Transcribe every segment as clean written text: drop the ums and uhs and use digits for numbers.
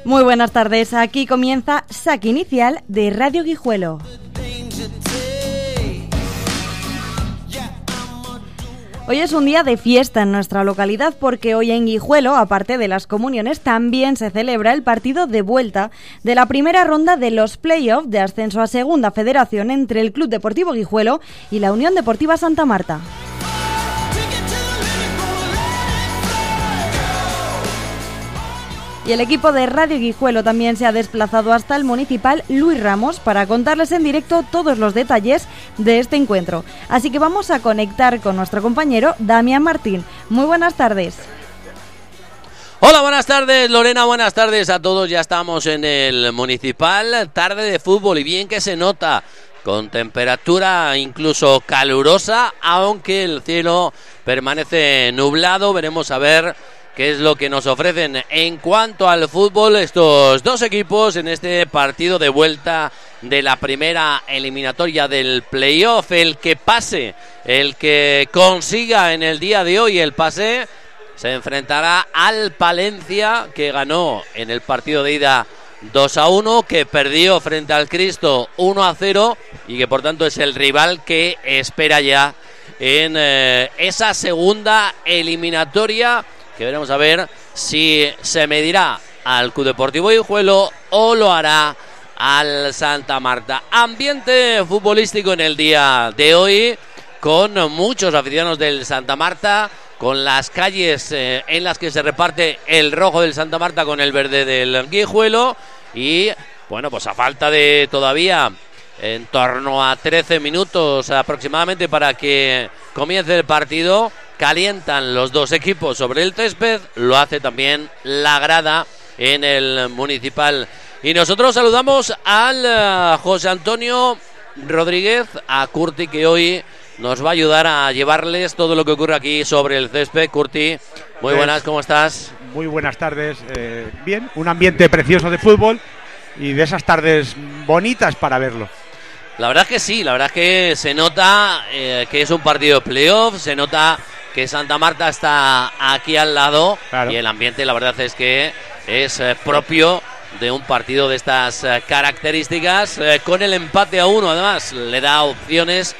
Muy buenas tardes, aquí comienza Saque Inicial de Radio Guijuelo. Hoy es un día de fiesta en nuestra localidad porque hoy en Guijuelo, aparte de las comuniones, también se celebra el partido de vuelta de la primera ronda de los play-off de ascenso a Segunda Federación entre el Club Deportivo Guijuelo y la Unión Deportiva Santa Marta. Y el equipo de Radio Guijuelo también se ha desplazado hasta el municipal Luis Ramos para contarles en directo todos los detalles de este encuentro. Así que vamos a conectar con nuestro compañero Damián Martín. Muy buenas tardes. Hola, buenas tardes Lorena, buenas tardes a todos. Ya estamos en el municipal, tarde de fútbol y bien que se nota, con temperatura incluso calurosa, aunque el cielo permanece nublado. Veremos a ver qué es lo que nos ofrecen en cuanto al fútbol estos dos equipos en este partido de vuelta de la primera eliminatoria del playoff. El que pase, el que consiga en el día de hoy el pase, se enfrentará al Palencia, que ganó en el partido de ida 2-1, que perdió frente al Cristo 1-0 y que por tanto es el rival que espera ya en esa segunda eliminatoria, que veremos a ver si se medirá al Club Deportivo Guijuelo o lo hará al Santa Marta. Ambiente futbolístico en el día de hoy, con muchos aficionados del Santa Marta, con las calles en las que se reparte el rojo del Santa Marta con el verde del Guijuelo. Y bueno, pues a falta de todavía en torno a 13 minutos aproximadamente para que comience el partido, calientan los dos equipos sobre el césped, lo hace también la grada en el municipal. Y nosotros saludamos al José Antonio Rodríguez, a Curti, que hoy nos va a ayudar a llevarles todo lo que ocurre aquí sobre el césped. Curti, muy buenas, ¿cómo estás? Muy buenas tardes, bien, un ambiente precioso de fútbol y de esas tardes bonitas para verlo. La verdad es que sí, la verdad es que se nota que es un partido de playoff, se nota que Santa Marta está aquí al lado, claro. Y el ambiente la verdad es que es propio de un partido de estas características, con el empate a 1 además le da opciones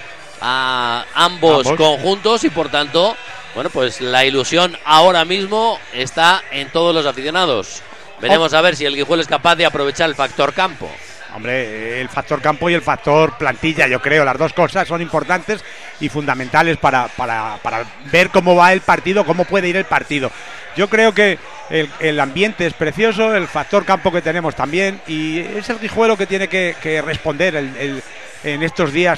a ambos conjuntos y por tanto, bueno, pues la ilusión ahora mismo está en todos los aficionados. Veremos a ver si el Guijuelo es capaz de aprovechar el factor campo. Hombre, el factor campo y el factor plantilla, yo creo, las dos cosas son importantes y fundamentales para ver cómo va el partido, cómo puede ir el partido. Yo creo que el ambiente es precioso, el factor campo que tenemos también, y es el Guijuelo que tiene que responder en estos días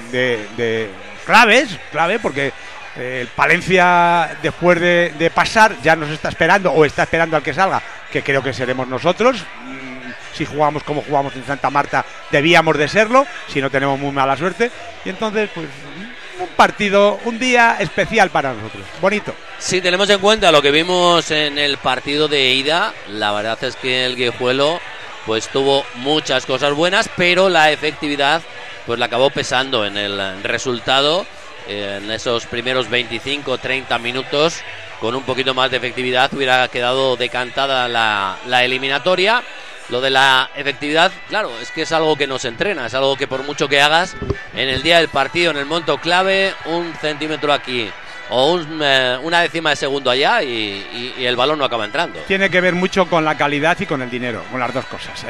de clave, porque el Palencia, después de pasar, ya nos está esperando, o está esperando al que salga, que creo que seremos nosotros. Si jugamos como jugamos en Santa Marta, debíamos de serlo, si no tenemos muy mala suerte. Y entonces, pues, un partido, un día especial para nosotros, bonito. Si tenemos en cuenta lo que vimos en el partido de ida, la verdad es que el Guijuelo pues tuvo muchas cosas buenas, pero la efectividad pues la acabó pesando en el resultado. En esos primeros 25-30 minutos, con un poquito más de efectividad, hubiera quedado decantada la eliminatoria. Lo de la efectividad, claro, es que es algo que nos entrena, es algo que por mucho que hagas en el día del partido, en el momento clave, un centímetro aquí o una décima de segundo allá y el balón no acaba entrando. Tiene que ver mucho con la calidad y con el dinero, con las dos cosas.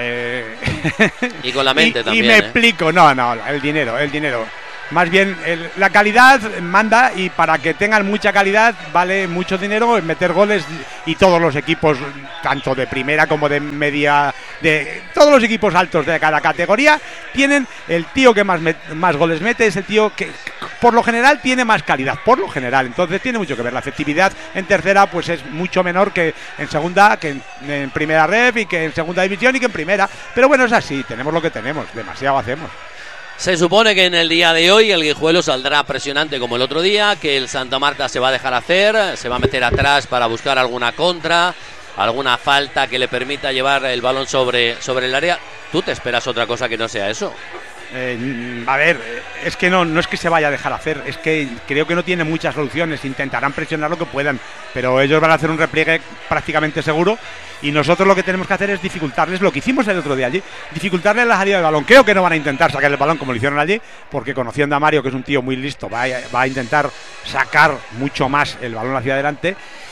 Y con la mente también. Y me explico, no, el dinero. Más bien, la calidad manda, y para que tengan mucha calidad vale mucho dinero en meter goles, y todos los equipos, tanto de primera como de media, de todos los equipos altos de cada categoría, tienen el tío que más goles mete, es el tío que por lo general tiene más calidad, por lo general. Entonces tiene mucho que ver. La efectividad en tercera pues es mucho menor que en segunda, que en primera ref, y que en segunda división, y que en primera. Pero bueno, es así, tenemos lo que tenemos, demasiado hacemos. Se supone que en el día de hoy el Guijuelo saldrá presionante como el otro día, que el Santa Marta se va a dejar hacer, se va a meter atrás para buscar alguna contra, alguna falta que le permita llevar el balón sobre el área. ¿Tú te esperas otra cosa que no sea eso? A ver, es que no es que se vaya a dejar hacer, es que creo que no tiene muchas soluciones. Intentarán presionar lo que puedan, pero ellos van a hacer un repliegue prácticamente seguro, y nosotros lo que tenemos que hacer es dificultarles lo que hicimos el otro día allí, dificultarles la salida de balón. Creo que no van a intentar sacar el balón como lo hicieron allí, porque conociendo a Mario, que es un tío muy listo, va a intentar sacar mucho más el balón hacia adelante.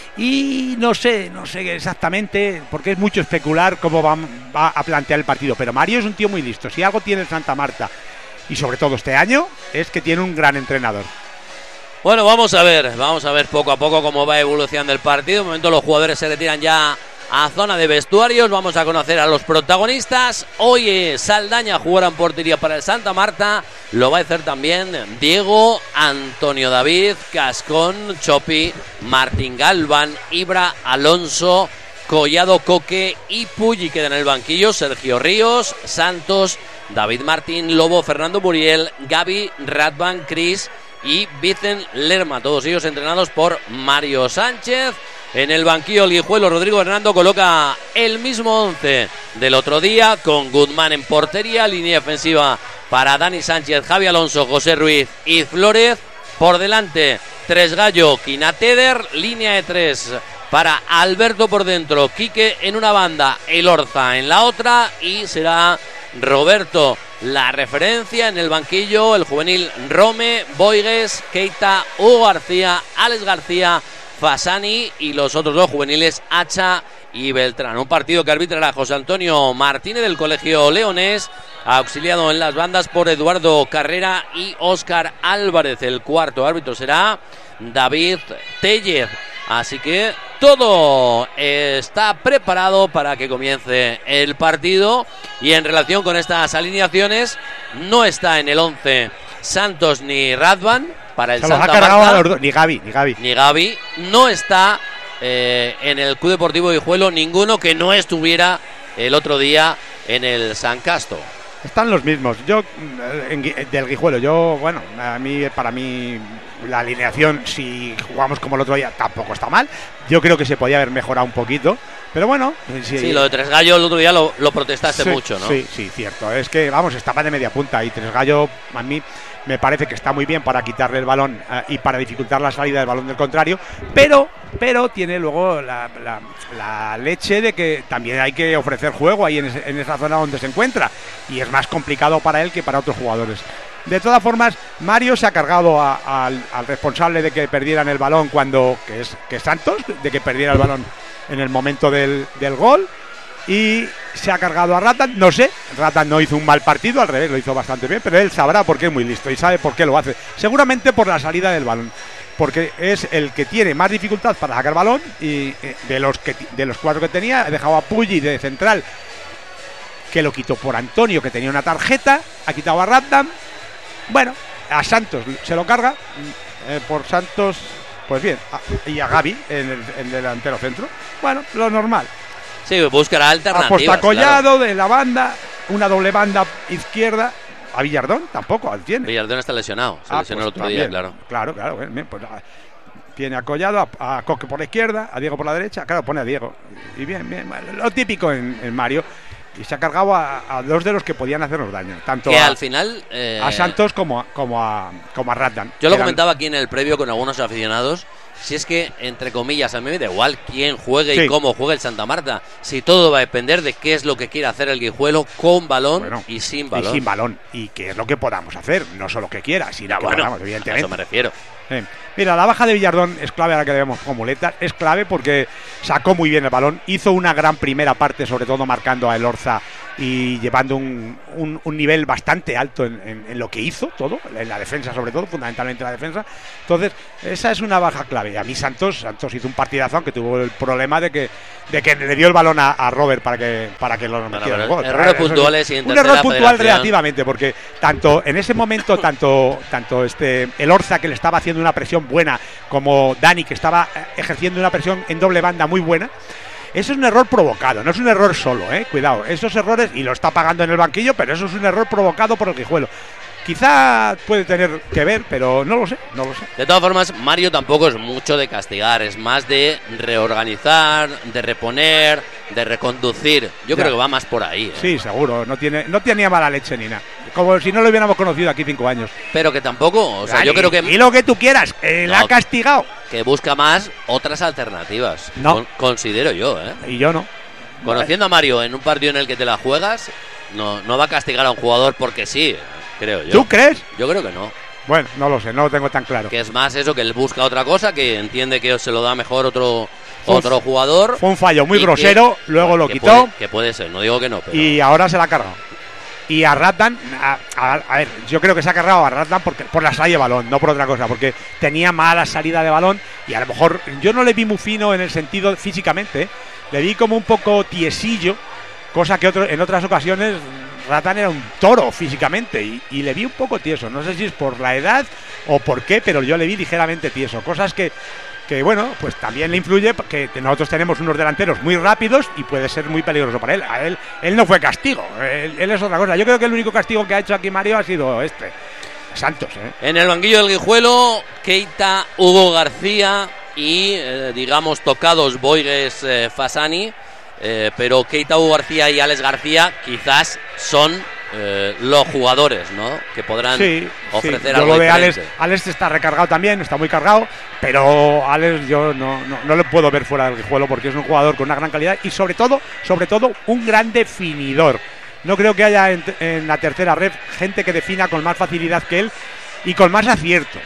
Y no sé exactamente, porque es mucho especular cómo va a plantear el partido, pero Mario es un tío muy listo. Si algo tiene el Santa Marta, y sobre todo este año, es que tiene un gran entrenador. Bueno, vamos a ver poco a poco cómo va evolucionando el partido. De momento los jugadores se retiran ya a zona de vestuarios. Vamos a conocer a los protagonistas. Hoy Saldaña jugará en portería para el Santa Marta. Lo va a hacer también Diego, Antonio David, Cascón, Chopi, Martín Galván, Ibra, Alonso, Collado, Coque y Pulli. Queda en el banquillo Sergio Ríos, Santos, David Martín, Lobo, Fernando Muriel, Gaby, Radvan, Cris y Vicen Lerma. Todos ellos entrenados por Mario Sánchez. En el banquillo el Guijuelo Rodrigo Hernando coloca el mismo 11 del otro día, con Guzmán en portería, línea defensiva para Dani Sánchez, Javi Alonso, José Ruiz y Flórez. Por delante Tres Gallo, Quinateder, línea de tres para Alberto por dentro, Quique en una banda, Elorza en la otra, y será Roberto la referencia. En el banquillo el juvenil Rome, Boigues, Keita, Hugo García, Alex García, Fasani y los otros dos juveniles, Hacha y Beltrán. Un partido que arbitrará José Antonio Martínez del Colegio Leonés, auxiliado en las bandas por Eduardo Carrera y Óscar Álvarez. El cuarto árbitro será David Tellez. Así que todo está preparado para que comience el partido. Y en relación con estas alineaciones, no está en el 11 Santos ni Radvan para el Santa Marta. Ni Gaby. No está en el Club Deportivo Guijuelo ninguno que no estuviera el otro día en el San Casto. Están los mismos. Yo del Guijuelo, para mí la alineación, si jugamos como el otro día, tampoco está mal. Yo creo que se podía haber mejorado un poquito, pero bueno. Sí, lo de Tres Gallo el otro día lo protestaste mucho, ¿no? Sí, cierto. Es que, estaba de media punta, y Tres Gallo a mí me parece que está muy bien para quitarle el balón y para dificultar la salida del balón del contrario, pero tiene luego la leche de que también hay que ofrecer juego ahí en esa zona donde se encuentra, y es más complicado para él que para otros jugadores. De todas formas, Mario se ha cargado al responsable de que perdieran el balón que es Santos, de que perdiera el balón en el momento del gol, y se ha cargado a Radvan. No sé, Radvan no hizo un mal partido, al revés, lo hizo bastante bien, pero él sabrá por qué es muy listo y sabe por qué lo hace. Seguramente por la salida del balón, porque es el que tiene más dificultad para sacar balón, y de los cuatro que tenía, he dejado a Pulli de central, que lo quitó por Antonio, que tenía una tarjeta, ha quitado a Radvan. Bueno, a Santos se lo carga, por Santos, pues bien, y a Gaby en el delantero centro. Bueno, lo normal. Sí, buscará alternativas. Aposta Collado, claro, de la banda, una doble banda izquierda. A Villardón tampoco tiene. Villardón está lesionado, se lesionó el otro día, claro. Claro, bien, pues tiene a Collado, a Coque por la izquierda, a Diego por la derecha, claro, pone a Diego. Y bien, lo típico en Mario. Y se ha cargado a dos de los que podían hacernos daño, tanto que al final a Santos como a Radvan. Yo lo comentaba aquí en el previo con algunos aficionados. Si es que, entre comillas, a mí me da igual quién juegue y cómo juegue el Santa Marta, si todo va a depender de qué es lo que quiera hacer el Guijuelo con balón y sin balón. Y sin balón, y qué es lo que podamos hacer, no solo que quiera, sino que podamos, evidentemente. A eso me refiero. Mira, la baja de Villardón es clave, ahora que le vemos con muletas, es clave porque sacó muy bien el balón, hizo una gran primera parte, sobre todo marcando a Elorza y llevando un nivel bastante alto en lo que hizo todo, en la defensa sobre todo, fundamentalmente la defensa. Entonces, esa es una baja clave. A mí Santos hizo un partidazo, aunque tuvo el problema de que le dio el balón a Robert para que lo metiera el gol. Errores puntuales y un error puntual relativamente, porque tanto en ese momento tanto Elorza, que le estaba haciendo una presión buena, como Dani, que estaba ejerciendo una presión en doble banda muy buena. Eso es un error provocado, no es un error solo, cuidado, esos errores, y lo está pagando en el banquillo, pero eso es un error provocado por el Guijuelo. Quizá puede tener que ver, pero no lo sé. De todas formas, Mario tampoco es mucho de castigar, es más de reorganizar, de reponer, de reconducir. Yo creo que va más por ahí. Sí, seguro, no tenía mala leche ni nada. como si no lo hubiéramos conocido aquí 5 años. Pero que tampoco, o sea, yo creo que... Y lo que tú quieras, la ha castigado. Que busca más otras alternativas. No. Considero yo, Y yo no. Conociendo a Mario en un partido en el que te la juegas, no va a castigar a un jugador porque sí, creo yo. ¿Tú crees? Yo creo que no. Bueno, no lo sé, no lo tengo tan claro. Que es más eso, que él busca otra cosa, que entiende que se lo da mejor otro jugador. Fue un fallo muy grosero, luego lo quitó. Que puede ser, no digo que no. Pero... Y ahora se la ha cargado. Y a Ratdan, a ver, yo creo que se ha cargado a Ratdan por la salida de balón, no por otra cosa, porque tenía mala salida de balón y a lo mejor yo no le vi muy fino en el sentido físicamente, le vi como un poco tiesillo, cosa que en otras ocasiones Ratdan era un toro físicamente y le vi un poco tieso, no sé si es por la edad o por qué, pero yo le vi ligeramente tieso, cosas que bueno, pues también le influye que nosotros tenemos unos delanteros muy rápidos y puede ser muy peligroso para él. A él no fue castigo, él es otra cosa. Yo creo que el único castigo que ha hecho aquí Mario ha sido Santos. En el banquillo del Guijuelo, Keita, Hugo García y, digamos, tocados Boigues, Fasani, pero Keita, Hugo García y Alex García quizás son... los jugadores, ¿no? Que podrán ofrecer algo lo de diferente. Alex está recargado también, está muy cargado, pero Alex yo no le puedo ver fuera del juego porque es un jugador con una gran calidad y sobre todo un gran definidor. No creo que haya en la tercera red gente que defina con más facilidad que él y con más acierto.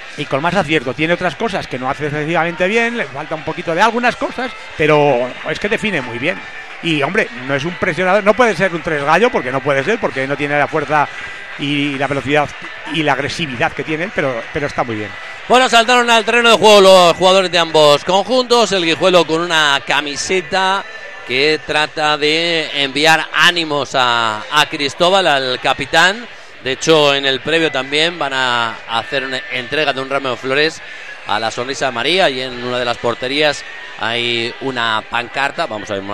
Tiene otras cosas que no hace excesivamente bien, le falta un poquito de algunas cosas, pero es que define muy bien. Y hombre, no es un presionador, no puede ser un tres gallo, porque no tiene la fuerza y la velocidad y la agresividad que tiene, pero está muy bien. Bueno, saltaron al terreno de juego los jugadores de ambos conjuntos, el Guijuelo con una camiseta que trata de enviar ánimos a Cristóbal, al capitán. De hecho, en el previo también van a hacer una entrega de un ramo de flores a la Sonrisa de María y en una de las porterías hay una pancarta,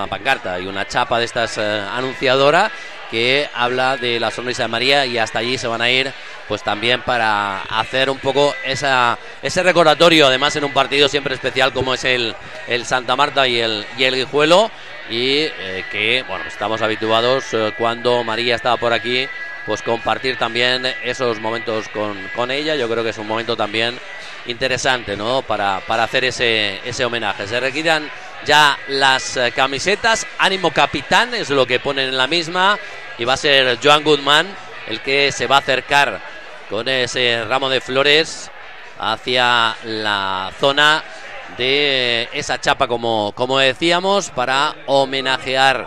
y una chapa de estas anunciadora que habla de la Sonrisa de María y hasta allí se van a ir pues también para hacer un poco ese recordatorio, además en un partido siempre especial como es el Santa Marta y el Guijuelo y que bueno, estamos habituados cuando María estaba por aquí pues compartir también esos momentos con ella. Yo creo que es un momento también interesante, ¿no? Para hacer ese homenaje. Se retiran ya las camisetas. Ánimo capitán es lo que ponen en la misma y va a ser Joan Guzmán el que se va a acercar con ese ramo de flores hacia la zona de esa chapa como decíamos, para homenajear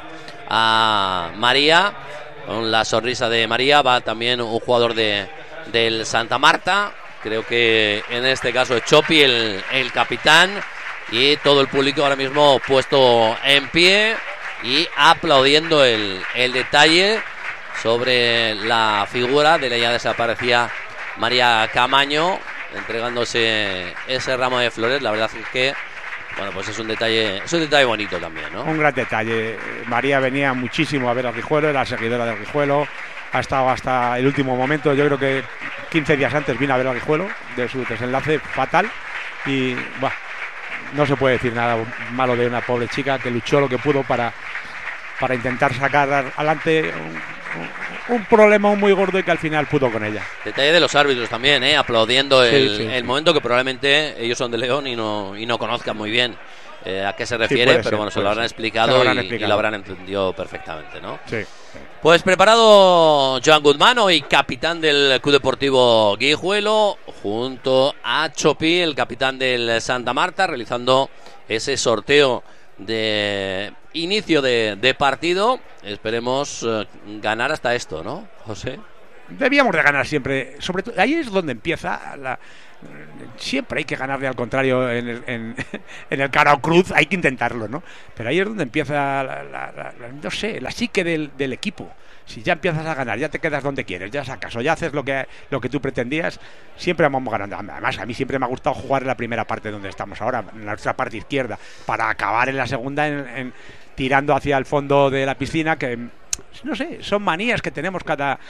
a María. Con la Sonrisa de María va también un jugador del Santa Marta. Creo que en este caso es Chopi el capitán y todo el público ahora mismo puesto en pie y aplaudiendo el detalle sobre la figura de la ya desaparecida María Camaño, entregándose ese ramo de flores. La verdad es que bueno, pues es un detalle bonito también, ¿no? Un gran detalle. María venía muchísimo a ver al Guijuelo, era seguidora del Guijuelo, ha estado hasta el último momento, yo creo que 15 días antes vino a ver al Guijuelo de su desenlace fatal y no se puede decir nada malo de una pobre chica que luchó lo que pudo para intentar sacar adelante un problema muy gordo y que al final pudo con ella. Detalle de los árbitros también, aplaudiendo el momento, que probablemente ellos son de León y no conozcan muy bien a qué se refiere, pero bueno, se lo habrán explicado y lo habrán entendido perfectamente, ¿no? Sí. Pues preparado Joan Guzmán, hoy capitán del Club Deportivo Guijuelo, junto a Chopi, el capitán del Santa Marta, realizando ese sorteo de inicio de partido. Esperemos ganar hasta esto, ¿no, José? Debíamos de ganar siempre, sobre todo ahí es donde empieza siempre hay que ganarle, al contrario en el cara o cruz hay que intentarlo, ¿no? Pero ahí es donde empieza no sé, la psique del equipo. Si ya empiezas a ganar, ya te quedas donde quieres, ya sacas o ya haces lo que tú pretendías, siempre vamos ganando. Además, a mí siempre me ha gustado jugar en la primera parte donde estamos ahora, en nuestra parte izquierda, para acabar en la segunda tirando hacia el fondo de la piscina, que no sé, son manías que tenemos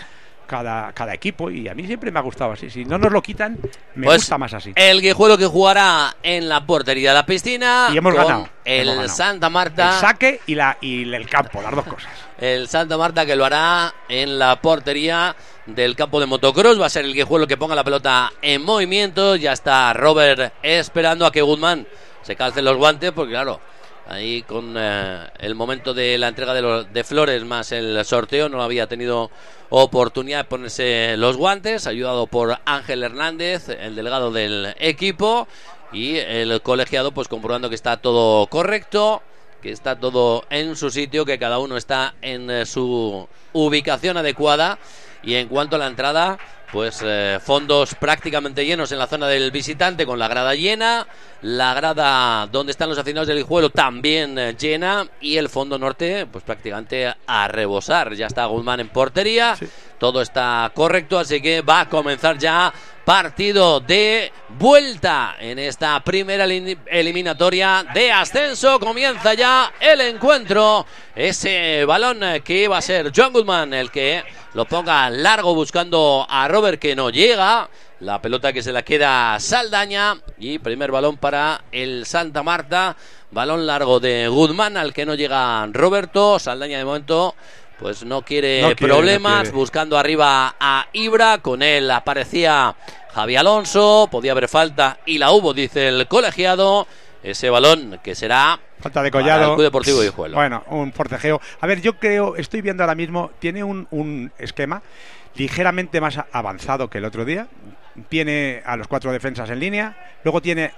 cada equipo, y a mí siempre me ha gustado así. Si no nos lo quitan, me Pues gusta más así. El Guijuelo que jugará en la portería de la piscina. Y hemos con ganado. El Hemos ganado. Santa Marta. El saque y el campo, las dos cosas. El Santa Marta que lo hará en la portería del campo de motocross. Va a ser el Guijuelo que ponga la pelota en movimiento. Ya está Robert esperando a que Guzmán se calce los guantes, porque claro, ahí con el momento de la entrega de flores más el sorteo no había tenido oportunidad de ponerse los guantes, ayudado por Ángel Hernández, el delegado del equipo, y el colegiado pues comprobando que está todo correcto, que está todo en su sitio, que cada uno está en su ubicación adecuada. Y en cuanto a la entrada, pues fondos prácticamente llenos en la zona del visitante, con la grada llena, la grada donde están los aficionados del Guijuelo también llena, y el fondo norte pues prácticamente a rebosar. Ya está Guzmán en portería, sí. Todo está correcto, así que va a comenzar ya partido de vuelta en esta primera eliminatoria de ascenso. Comienza ya el encuentro. Ese balón que iba a ser Joan Guzmán el que lo ponga largo buscando a Robert, que no llega. La pelota que se la queda Saldaña, y primer balón para el Santa Marta. Balón largo de Guzmán al que no llega Roberto. Saldaña de momento pues no quiere problemas, buscando arriba a Ibra. Con él aparecía Javi Alonso, podía haber falta y la hubo, dice el colegiado. Ese balón que será falta de Collado, para el Club Deportivo Guijuelo. Bueno, un forcejeo. A ver, yo creo, estoy viendo ahora mismo, tiene un esquema ligeramente más avanzado que el otro día. Tiene a los 4 defensas en línea, luego tiene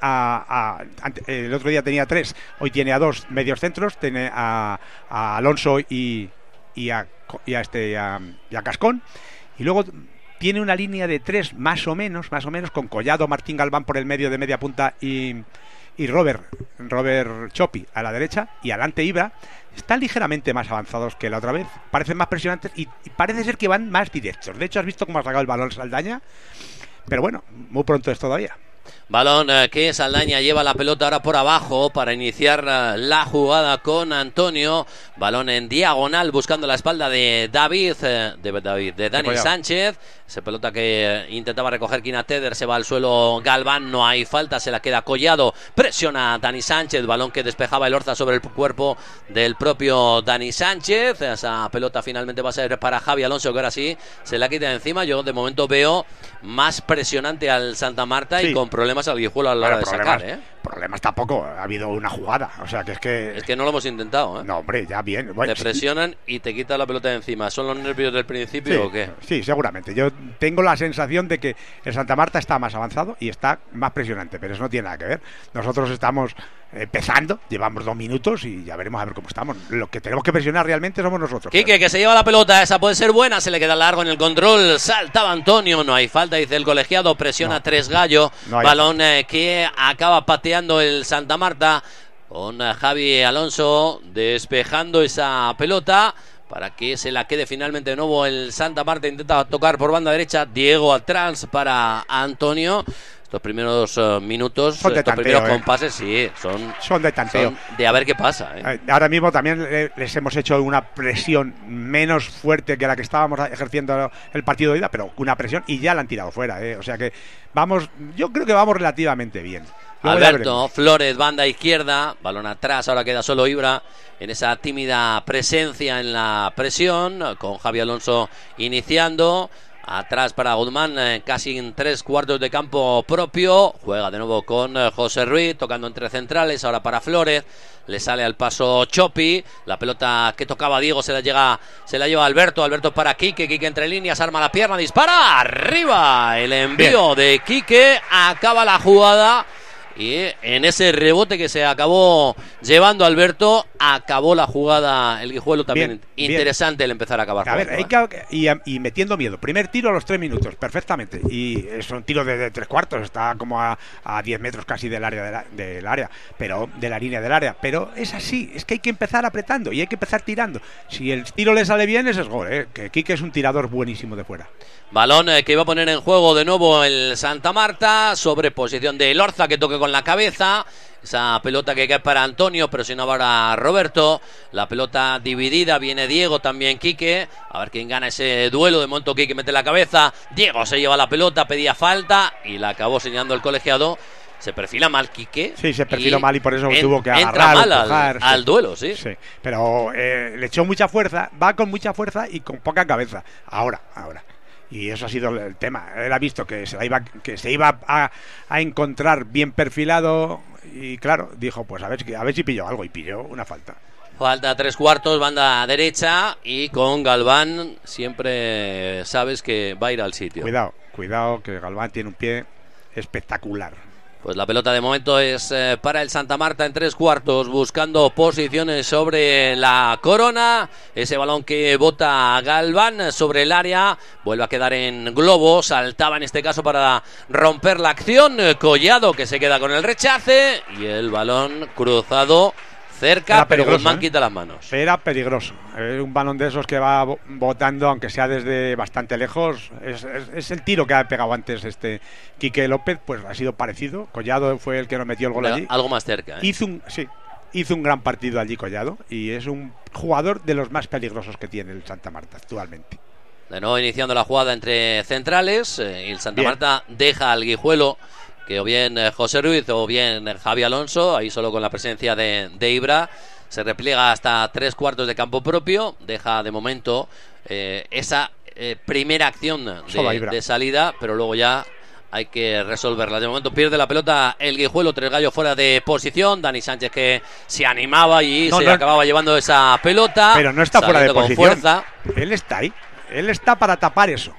el otro día tenía 3, hoy tiene a 2 medios centros, tiene a Alonso y a Cascón, y luego tiene una línea de 3 más o menos con Collado, Martín Galván por el medio de media punta y Robert Chopi a la derecha, y adelante Ibra. Están ligeramente más avanzados que la otra vez, parecen más presionantes y parece ser que van más directos. De hecho, has visto cómo ha sacado el balón Saldaña, pero bueno, muy pronto es todavía. Balón que Saldaña lleva la pelota ahora por abajo para iniciar la jugada con Antonio. Balón en diagonal buscando la espalda de Dani Sánchez. Esa pelota que intentaba recoger Kina Teder, se va al suelo Galván, no hay falta, se la queda Collado, presiona a Dani Sánchez. Balón que despejaba el Orza sobre el cuerpo del propio Dani Sánchez. Esa pelota finalmente va a ser para Javi Alonso, que ahora sí se la quita de encima. Yo de momento veo más presionante al Santa Marta, sí, y con problemas al Guijuelo a la hora de sacar, Problemas tampoco, ha habido una jugada, o sea que es que no lo hemos intentado, No, hombre, ya bien. Bueno, te presionan y te quitan la pelota de encima. ¿Son los nervios del principio o qué? Sí, seguramente. Yo tengo la sensación de que el Santa Marta está más avanzado y está más presionante, pero eso no tiene nada que ver. Nosotros estamos empezando, llevamos 2 minutos y ya veremos a ver cómo estamos. Lo que tenemos que presionar realmente somos nosotros. Quique, que se lleva la pelota, esa puede ser buena, se le queda largo en el control, saltaba Antonio, no hay falta, dice el colegiado, presiona Tres Gallo, balón que acaba pateando el Santa Marta, con Javi Alonso despejando esa pelota para que se la quede finalmente de nuevo el Santa Marta. Intenta tocar por banda derecha, Diego atrás para Antonio. Estos primeros minutos, son de estos tanteo, primeros compases, sí, son de tanteo. Son de a ver qué pasa. Ahora mismo también les hemos hecho una presión menos fuerte que la que estábamos ejerciendo el partido de ida, pero una presión y ya la han tirado fuera. O sea que yo creo que vamos relativamente bien. Luego Alberto Flores, banda izquierda, balón atrás, ahora queda solo Ibra en esa tímida presencia en la presión, con Javi Alonso iniciando. Atrás para Guzmán, casi en 3/4 de campo propio. Juega de nuevo con José Ruiz, tocando entre centrales. Ahora para Flores. Le sale al paso Chopi. La pelota que tocaba Diego se la lleva Alberto. Alberto para Quique. Quique entre líneas, arma la pierna, dispara. Arriba. El envío de Quique. Acaba la jugada. Y en ese rebote que se acabó llevando Alberto, acabó la jugada el Guijuelo también. Bien, interesante el empezar a acabar. A ver, y metiendo miedo. Primer tiro a los 3 minutos, perfectamente. Y es un tiro de 3/4, está como a 10 metros casi del área pero de la línea del área. Pero es así, es que hay que empezar apretando y hay que empezar tirando. Si el tiro le sale bien, ese es gol, que Quique es un tirador buenísimo de fuera. Balón que iba a poner en juego de nuevo el Santa Marta, sobre posición de Elorza, que toque con la cabeza. esa pelota que cae para Antonio, presionaba ahora Roberto, la pelota dividida, viene Diego, también Quique, a ver quién gana ese duelo. De momento Quique mete la cabeza, Diego se lleva la pelota, pedía falta y la acabó señalando el colegiado. Se perfila mal Quique. Sí, se perfiló mal y por eso tuvo que agarrar, entra mal empujar, al duelo, sí. Pero le echó mucha fuerza, va con mucha fuerza y con poca cabeza. Ahora. Y eso ha sido el tema. Él ha visto que se iba a encontrar bien perfilado y claro, dijo, pues a ver si pilló algo, y pilló una falta. Falta 3/4, banda derecha, y con Galván siempre sabes que va a ir al sitio. Cuidado, que Galván tiene un pie espectacular. Pues la pelota de momento es para el Santa Marta en 3/4, buscando posiciones sobre la corona. Ese balón que bota Galván sobre el área, vuelve a quedar en globo, saltaba en este caso para romper la acción. Collado, que se queda con el rechace, y el balón cruzado cerca, pero Guzmán quita las manos. Era peligroso. Un balón de esos que va botando, aunque sea desde bastante lejos. Es el tiro que ha pegado antes Quique López, pues ha sido parecido. Collado fue el que nos metió el gol allí. Algo más cerca. Hizo un gran partido allí Collado, y es un jugador de los más peligrosos que tiene el Santa Marta actualmente. De nuevo iniciando la jugada entre centrales, y el Santa Marta deja al Guijuelo, que o bien José Ruiz o bien Javi Alonso, ahí solo con la presencia de Ibra, se repliega hasta 3/4 de campo propio, deja de momento esa primera acción de salida, pero luego ya hay que resolverla. De momento pierde la pelota el Guijuelo, Tres Gallos fuera de posición, Dani Sánchez que se animaba y acababa llevando esa pelota. Pero no está fuera de posición, fuerza. Él está ahí, él está para tapar eso,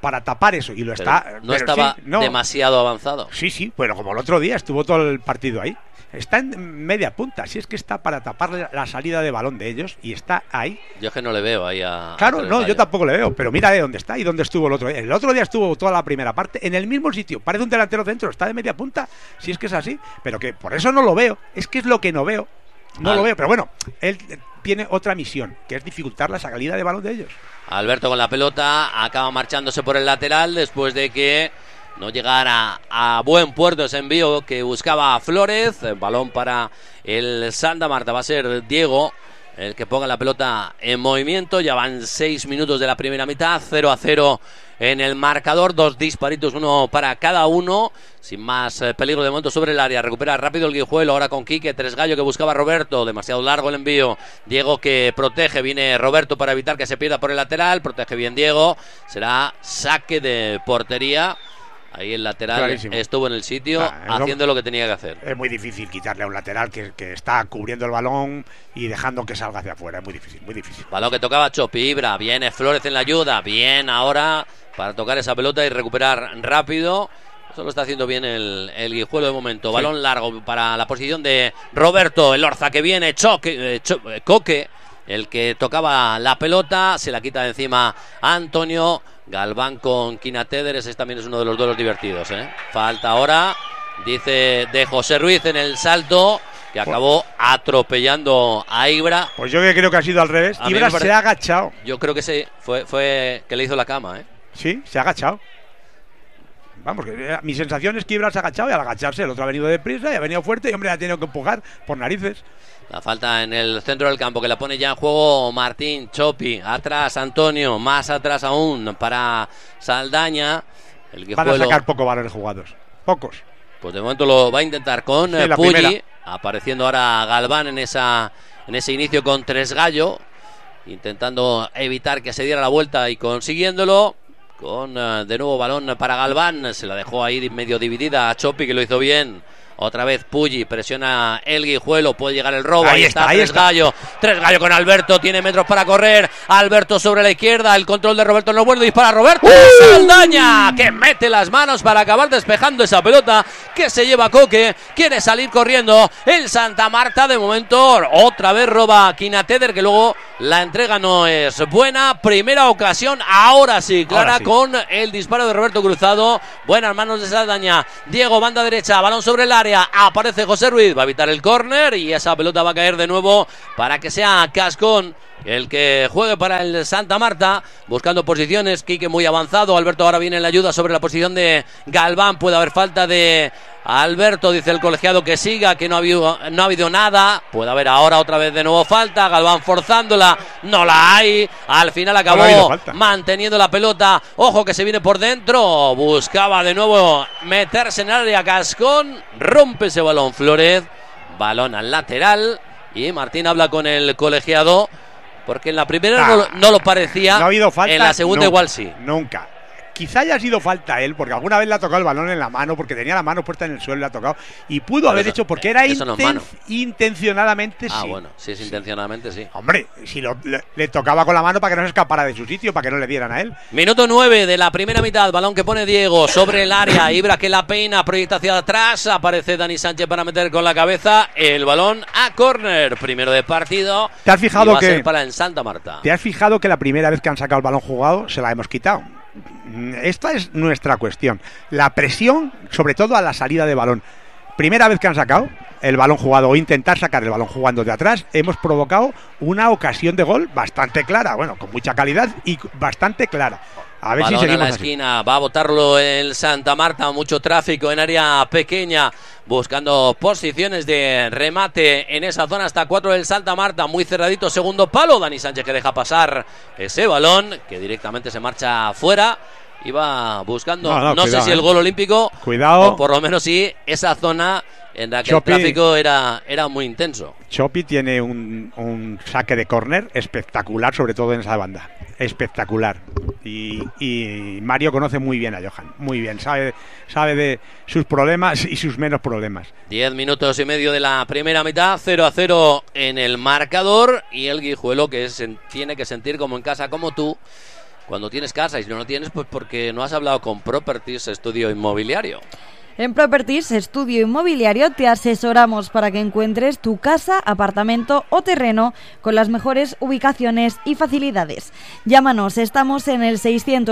y lo está. No estaba demasiado avanzado. Sí, bueno, como el otro día estuvo todo el partido ahí. Está en media punta, si es que está para tapar la salida de balón de ellos, y está ahí. Yo es que no le veo ahí a... Claro, no, yo tampoco le veo, pero mira de dónde está y dónde estuvo el otro día. El otro día estuvo toda la primera parte en el mismo sitio, parece un delantero centro, está de media punta, si es que es así, pero que por eso no lo veo, es que es lo que no veo. Lo veo, pero bueno, él tiene otra misión, que es dificultar la salida de balón de ellos. Alberto con la pelota, acaba marchándose por el lateral después de que no llegara a buen puerto ese envío que buscaba Flores. El balón para el Santa Marta, va a ser Diego el que ponga la pelota en movimiento. Ya van 6 minutos de la primera mitad, 0-0 en el marcador, 2 disparitos, uno para cada uno, sin más peligro de momento sobre el área. Recupera rápido el Guijuelo, ahora con Quique, Tres Gallo que buscaba a Roberto, demasiado largo el envío. Diego que protege, viene Roberto para evitar que se pierda por el lateral, protege bien Diego, será saque de portería. Ahí el lateral clarísimo. Estuvo en el sitio haciendo lo que tenía que hacer. Es muy difícil quitarle a un lateral que está cubriendo el balón y dejando que salga hacia afuera. Es muy difícil, muy difícil. Balón que tocaba Chopi, Ibra, viene Flores en la ayuda, bien ahora para tocar esa pelota y recuperar rápido. Eso lo está haciendo bien el Guijuelo de momento. Balón largo para la posición de Roberto, el Orza que viene, Coque, el que tocaba la pelota, se la quita de encima Antonio. Galván con Quina Teder, ese también es uno de los duelos divertidos, Falta ahora, dice, de José Ruiz en el salto, que acabó atropellando a Ibra. Pues yo creo que ha sido al revés. Ibra se ha agachado. Yo creo que sí, fue que le hizo la cama, Sí, se ha agachado. Vamos, que mi sensación es que Ibra se ha agachado, y al agacharse el otro ha venido deprisa y ha venido fuerte y hombre ha tenido que empujar por narices. La falta en el centro del campo que la pone ya en juego Martín, Chopi, atrás Antonio, más atrás aún para Saldaña. Van a sacar pocos balones jugados, pocos. Pues de momento lo va a intentar con Pulli, apareciendo ahora Galván en ese inicio con Tres Gallo, intentando evitar que se diera la vuelta y consiguiéndolo. Con de nuevo balón para Galván, se la dejó ahí medio dividida a Chopi, que lo hizo bien. Otra vez Pulli, presiona el Guijuelo, puede llegar el robo, ahí está Tres Gallo con Alberto, tiene metros para correr, Alberto sobre la izquierda, el control de Roberto no es bueno, dispara Roberto, Saldaña, que mete las manos para acabar despejando esa pelota, que se lleva Coque, quiere salir corriendo el Santa Marta, de momento otra vez roba Quina Teder, que luego la entrega no es buena. Primera ocasión, ahora sí, clara, con el disparo de Roberto cruzado, buenas manos de Saldaña, Diego, banda derecha, balón sobre el área, aparece José Ruiz, va a evitar el córner y esa pelota va a caer de nuevo para que sea Cascón el que juegue para el Santa Marta, buscando posiciones. Quique muy avanzado, Alberto ahora viene en la ayuda sobre la posición de Galván, puede haber falta de Alberto, dice el colegiado que siga, que no ha habido nada. Puede haber ahora otra vez de nuevo falta. Galván forzándola, no la hay. Al final acabó manteniendo la pelota. Ojo que se viene por dentro. Buscaba de nuevo meterse en el área Cascón. Rompe ese balón Flórez. Balón al lateral. Y Martín habla con el colegiado. Porque en la primera no lo parecía. No ha habido falta. En la segunda igual sí. Nunca. Quizá haya sido falta a él, porque alguna vez le ha tocado el balón en la mano, porque tenía la mano puesta en el suelo y le ha tocado. Y pudo haber hecho, porque era intencionadamente. Ah, sí. Bueno, si es intencionadamente, sí. Hombre, si le tocaba con la mano para que no se escapara de su sitio, para que no le dieran a él. Minuto 9 de la primera mitad, balón que pone Diego sobre el área. Ibra que la peina, proyecta hacia atrás. Aparece Dani Sánchez para meter con la cabeza el balón a córner. Primero de partido. ¿Te has fijado que para en Santa Marta? ¿Te has fijado que la primera vez que han sacado el balón jugado se la hemos quitado? Esta es nuestra cuestión. La presión, sobre todo a la salida de balón. Primera vez que han sacado el balón jugado o intentar sacar el balón jugando de atrás, hemos provocado una ocasión de gol bastante clara, bueno, con mucha calidad y bastante clara. A ver balón si seguimos a la esquina, va a botarlo el Santa Marta, mucho tráfico en área pequeña, buscando posiciones de remate en esa zona hasta 4 del Santa Marta, muy cerradito, segundo palo, Dani Sánchez que deja pasar ese balón, que directamente se marcha fuera. Iba buscando, no sé si el gol olímpico, cuidado, o por lo menos sí esa zona en la que el tráfico era muy intenso. Chopi tiene un saque de córner espectacular, sobre todo en esa banda, espectacular. Y Mario conoce muy bien a Johan, muy bien, sabe de sus problemas y sus menos problemas. 10 minutos y medio de la primera mitad, 0-0 en el marcador, y el Guijuelo que tiene que sentir como en casa, como tú. Cuando tienes casa, y si no lo tienes, pues porque no has hablado con Properties Estudio Inmobiliario. En Properties Estudio Inmobiliario te asesoramos para que encuentres tu casa, apartamento o terreno con las mejores ubicaciones y facilidades. Llámanos, estamos en el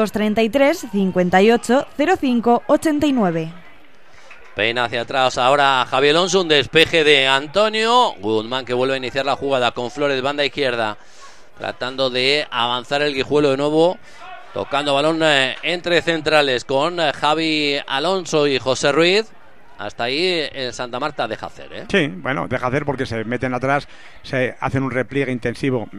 633 58 05 89. Peina hacia atrás ahora Javi Alonso, un despeje de Antonio. Guzmán que vuelve a iniciar la jugada con Flórez, banda izquierda. Tratando de avanzar el Guijuelo de nuevo, tocando balón entre centrales con Javi Alonso y José Ruiz. Hasta ahí el Santa Marta deja hacer, ¿eh? Sí, bueno, deja hacer porque se meten atrás, se hacen un repliegue intensivo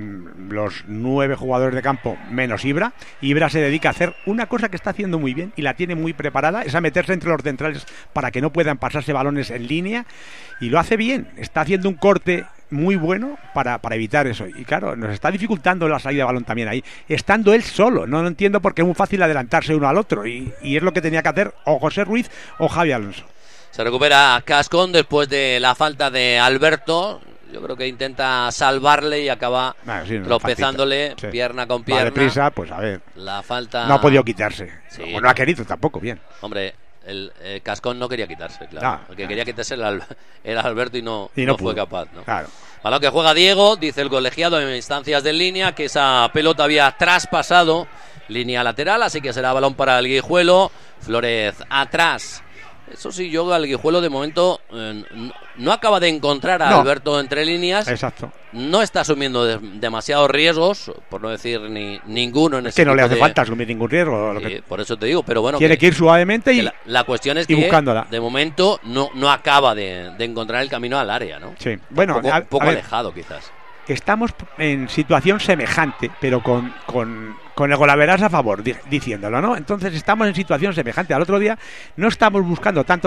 los 9 jugadores de campo menos Ibra. Ibra se dedica a hacer una cosa que está haciendo muy bien y la tiene muy preparada, es a meterse entre los centrales para que no puedan pasarse balones en línea, y lo hace bien, está haciendo un corte muy bueno para evitar eso, y claro, nos está dificultando la salida de balón también ahí, estando él solo. No entiendo porque es muy fácil adelantarse uno al otro, y es lo que tenía que hacer o José Ruiz o Javi Alonso. Se recupera Cascón después de la falta de Alberto. Yo creo que intenta salvarle y acaba tropezándole, sí, pierna con pierna. Va deprisa, pues a ver. La falta no ha podido quitarse. Sí, no ha querido tampoco, bien. Hombre, el Cascón no quería quitarse, claro. El que quería quitarse era Alberto y no fue capaz, ¿no? Claro. Balón que juega Diego, dice el colegiado en instancias de línea que esa pelota había traspasado línea lateral, así que será balón para el Guijuelo. Flórez atrás. Eso sí, yo al Guijuelo de momento no acaba de encontrar a Alberto entre líneas. Exacto. No está asumiendo demasiados riesgos, por no decir ninguno en ese que no le hace falta asumir ningún riesgo. Por eso te digo, pero bueno. Tiene que ir suavemente y la cuestión es que buscándola. De momento no acaba de encontrar el camino al área, ¿no? Sí. Bueno, un poco alejado quizás. Estamos en situación semejante, pero con el golaveras a favor, diciéndolo, ¿no? Entonces estamos en situación semejante. Al otro día no estamos buscando tanto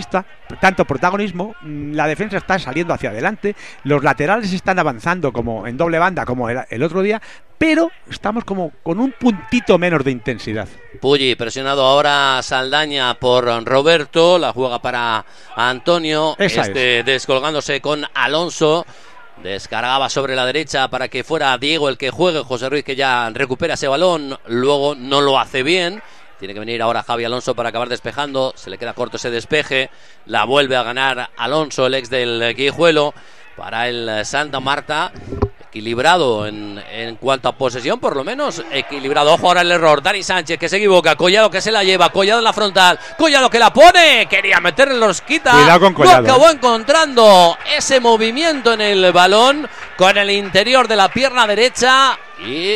protagonismo, la defensa está saliendo hacia adelante, los laterales están avanzando como en doble banda como el otro día, pero estamos como con un puntito menos de intensidad. Pulli presionado ahora Saldaña por Roberto, la juega para Antonio, descolgándose con Alonso. Descargaba sobre la derecha para que fuera Diego el que juegue. José Ruiz que ya recupera ese balón, luego no lo hace bien. Tiene que venir ahora Javi Alonso para acabar despejando. Se le queda corto ese despeje. La vuelve a ganar Alonso, el ex del Guijuelo, para el Santa Marta. Equilibrado en cuanto a posesión, por lo menos equilibrado. Ojo ahora el error, Dani Sánchez que se equivoca, Collado que se la lleva, Collado en la frontal, Collado que la pone, quería meterle, los quita. Cuidado con Collado. No acabó encontrando ese movimiento en el balón con el interior de la pierna derecha y